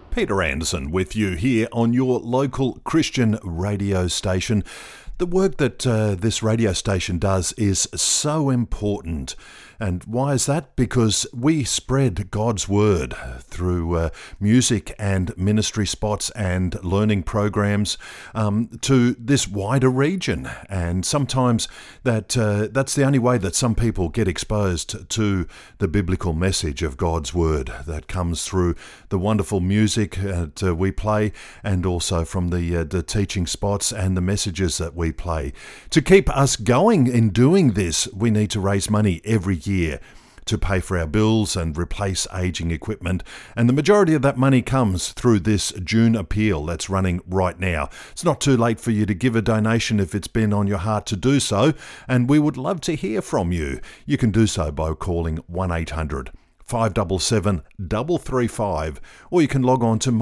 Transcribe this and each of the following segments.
Peter Anderson with you here on your local Christian radio station. The work that this radio station does is so important. And why is that? Because we spread God's word through music and ministry spots and learning programs to this wider region. And sometimes that's the only way that some people get exposed to the biblical message of God's word that comes through the wonderful music that we play, and also from the teaching spots and the messages that we play. To keep us going in doing this, we need to raise money every year to pay for our bills and replace aging equipment. And the majority of that money comes through this June appeal that's running right now. It's not too late for you to give a donation if it's been on your heart to do so, and we would love to hear from you. You can do so by calling 1-800 577 335, or you can log on to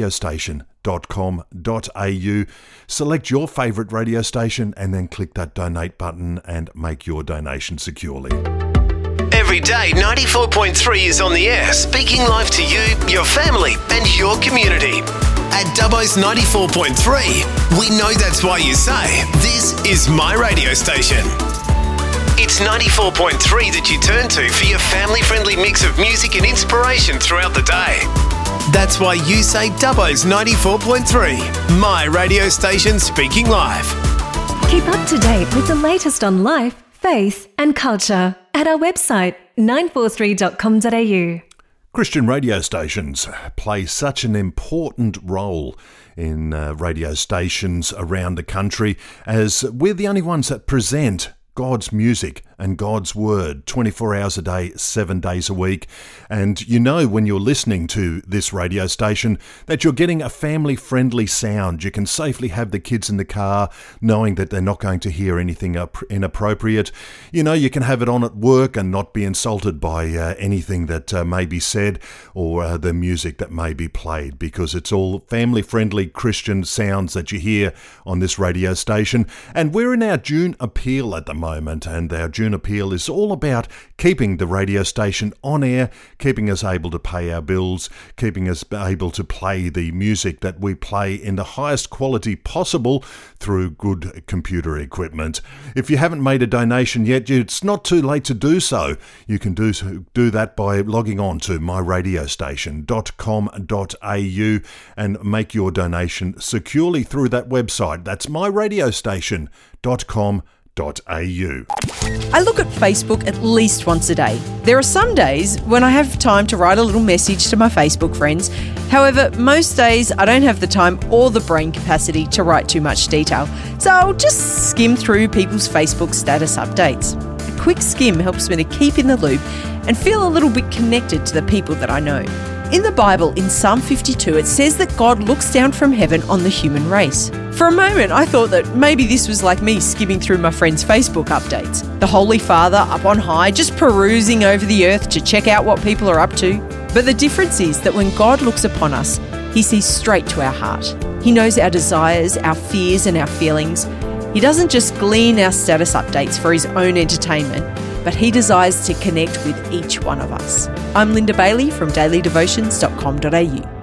myradiostation.com.au, select your favourite radio station, and then click that donate button and make your donation securely. Every day, 94.3 is on the air, speaking live to you, your family, and your community. At Dubbo's 94.3, we know that's why you say, this is my radio station. It's 94.3 that you turn to for your family-friendly mix of music and inspiration throughout the day. That's why you say Dubbo's 94.3, my radio station speaking live. Keep up to date with the latest on life, faith and culture at our website 943.com.au. Christian radio stations play such an important role in radio stations around the country, as we're the only ones that present God's music and God's word 24 hours a day, 7 days a week. And you know when you're listening to this radio station that you're getting a family-friendly sound. You can safely have the kids in the car knowing that they're not going to hear anything inappropriate. You know, you can have it on at work and not be insulted by anything that may be said or the music that may be played, because it's all family-friendly Christian sounds that you hear on this radio station. And we're in our June appeal at the moment, and our June appeal is all about keeping the radio station on air, keeping us able to pay our bills, keeping us able to play the music that we play in the highest quality possible through good computer equipment. If you haven't made a donation yet, it's not too late to do so. You can do that by logging on to myradiostation.com.au and make your donation securely through that website. That's myradiostation.com.au. I look at Facebook at least once a day. There are some days when I have time to write a little message to my Facebook friends. However, most days I don't have the time or the brain capacity to write too much detail, so I'll just skim through people's Facebook status updates. A quick skim helps me to keep in the loop and feel a little bit connected to the people that I know. In the Bible, in Psalm 52, it says that God looks down from heaven on the human race. For a moment, I thought that maybe this was like me skimming through my friends' Facebook updates. The Holy Father up on high, just perusing over the earth to check out what people are up to. But the difference is that when God looks upon us, He sees straight to our heart. He knows our desires, our fears and our feelings. He doesn't just glean our status updates for His own entertainment, but He desires to connect with each one of us. I'm Linda Bailey from dailydevotions.com.au.